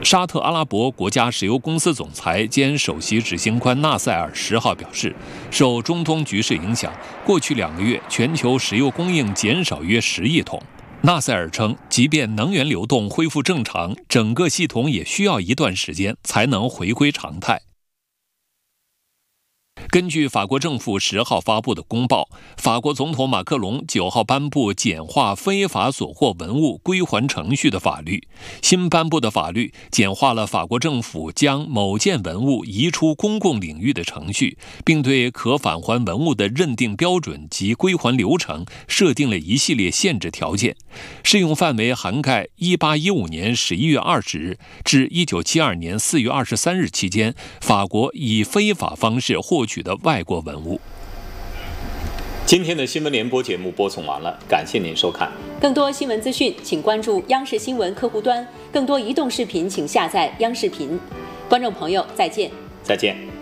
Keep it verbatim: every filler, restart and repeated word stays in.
沙特阿拉伯国家石油公司总裁兼首席执行官纳赛尔十号表示，受中东局势影响，过去两个月全球石油供应减少约十亿桶。纳赛尔称，即便能源流动恢复正常，整个系统也需要一段时间才能回归常态。根据法国政府十号发布的公报，法国总统马克龙九号颁布简化非法所获文物归还程序的法律。新颁布的法律简化了法国政府将某件文物移出公共领域的程序，并对可返还文物的认定标准及归还流程设定了一系列限制条件，适用范围涵盖一八一五年十一月二十日至一九七二年四月二十三日期间，法国以非法方式获取的外国文物。 今天的新闻联播节目播送完了，感谢您收看。 更多新闻资讯，请关注央视新闻客户端；更多移动视频，请下载央视频。观众朋友，再见。 再见。